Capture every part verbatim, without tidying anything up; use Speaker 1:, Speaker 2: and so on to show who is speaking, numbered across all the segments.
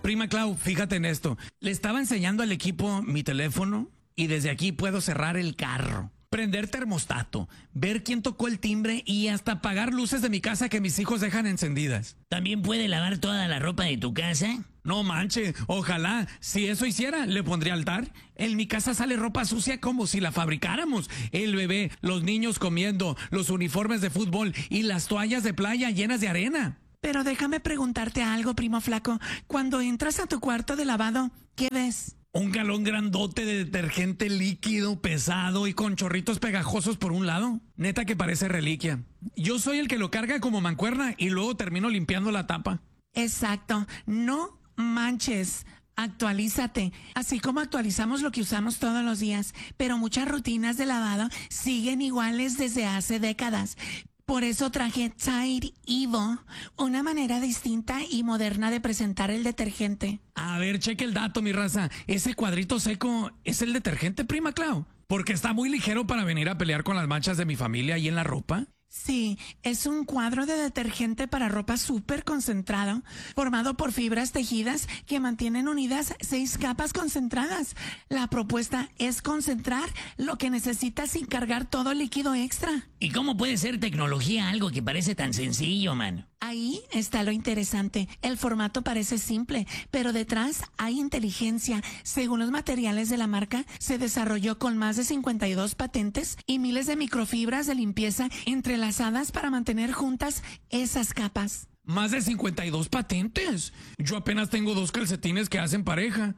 Speaker 1: Prima Clau, fíjate en esto. Le estaba enseñando al equipo mi teléfono y desde aquí puedo cerrar el carro, prender termostato, ver quién tocó el timbre y hasta apagar luces de mi casa que mis hijos dejan encendidas.
Speaker 2: ¿También puede lavar toda la ropa de tu casa?
Speaker 1: No manche, ojalá. Si eso hiciera, le pondría altar. En mi casa sale ropa sucia como si la fabricáramos. El bebé, los niños comiendo, los uniformes de fútbol y las toallas de playa llenas de arena.
Speaker 3: Pero déjame preguntarte algo, primo flaco. Cuando entras a tu cuarto de lavado, ¿qué ves?
Speaker 1: Un galón grandote de detergente líquido, pesado y con chorritos pegajosos por un lado. Neta que parece reliquia. Yo soy el que lo carga como mancuerna y luego termino limpiando la tapa.
Speaker 3: Exacto. No manches. Actualízate, así como actualizamos lo que usamos todos los días, pero muchas rutinas de lavado siguen iguales desde hace décadas. Por eso traje Tide Evo, una manera distinta y moderna de presentar el detergente.
Speaker 1: A ver, cheque el dato, mi raza. ¿Ese cuadrito seco es el detergente, Prima Clau? Porque está muy ligero para venir a pelear con las manchas de mi familia ahí en la ropa.
Speaker 3: Sí, es un cuadro de detergente para ropa súper concentrado, formado por fibras tejidas que mantienen unidas seis capas concentradas. La propuesta es concentrar lo que necesitas sin cargar todo el líquido extra.
Speaker 2: ¿Y cómo puede ser tecnología algo que parece tan sencillo, mano?
Speaker 3: Ahí está lo interesante. El formato parece simple, pero detrás hay inteligencia. Según los materiales de la marca, se desarrolló con más de cincuenta y dos patentes y miles de microfibras de limpieza entrelazadas para mantener juntas esas capas.
Speaker 1: Más de cincuenta y dos patentes. Yo apenas tengo dos calcetines que hacen pareja.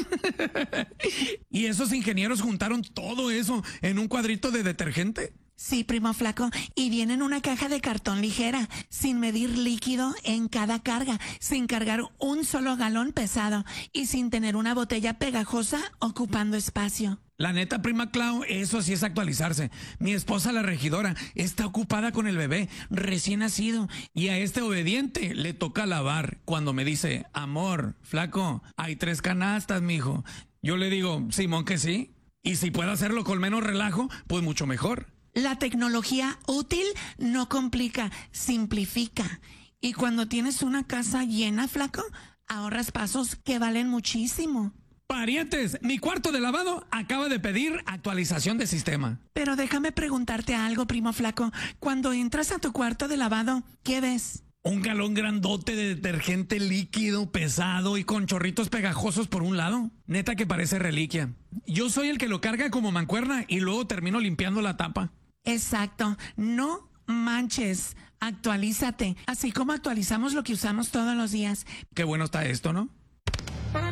Speaker 1: ¿Y esos ingenieros juntaron todo eso en un cuadrito de detergente?
Speaker 3: Sí, primo flaco, y viene en una caja de cartón ligera, sin medir líquido en cada carga, sin cargar un solo galón pesado y sin tener una botella pegajosa ocupando espacio.
Speaker 1: La neta, Prima Clau, eso sí es actualizarse. Mi esposa, la regidora, está ocupada con el bebé recién nacido y a este obediente le toca lavar cuando me dice, amor, flaco, hay tres canastas, mijo. Yo le digo, Simón, que sí. Y si puedo hacerlo con menos relajo, pues mucho mejor.
Speaker 3: La tecnología útil no complica, simplifica. Y cuando tienes una casa llena, flaco, ahorras pasos que valen muchísimo.
Speaker 1: Parientes, mi cuarto de lavado acaba de pedir actualización de sistema.
Speaker 3: Pero déjame preguntarte algo, primo flaco. Cuando entras a tu cuarto de lavado, ¿qué ves?
Speaker 1: Un galón grandote de detergente líquido, pesado y con chorritos pegajosos por un lado. Neta que parece reliquia. Yo soy el que lo carga como mancuerna y luego termino limpiando la tapa.
Speaker 3: Exacto. No manches. Actualízate, así como actualizamos lo que usamos todos los días.
Speaker 1: Qué bueno está esto, ¿no?